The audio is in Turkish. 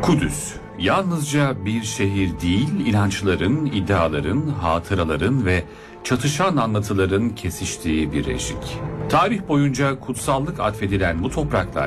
Kudüs, yalnızca bir şehir değil, inançların, iddiaların, hatıraların ve çatışan anlatıların kesiştiği bir eşik. Tarih boyunca kutsallık atfedilen bu topraklar,